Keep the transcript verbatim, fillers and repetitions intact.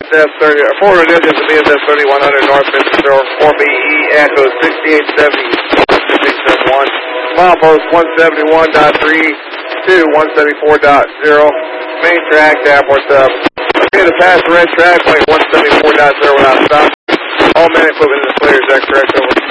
S thirty, four hundred digits of B S S thirty-one hundred North Mississippi, four B E Echo sixty-eight seventy six seven one. Milepost one seventy-one point three two, one seventy-four point zero. Main track, airport sub. Okay, to pass the red track, point one seventy-four point zero without stop. All man equipment in the clear, is that correct? Over.